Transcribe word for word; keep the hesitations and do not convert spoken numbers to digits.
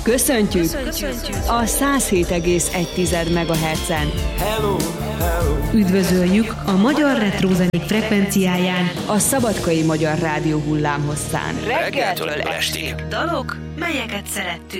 Köszöntjük, Köszöntjük a száz hét egész egy megahertzen. Hello, hello. Üdvözöljük a magyar retrozenék frekvenciáján, a Szabadkai Magyar Rádió hullámhosszán. Reggeltől estig. Dalok, melyeket szerettük.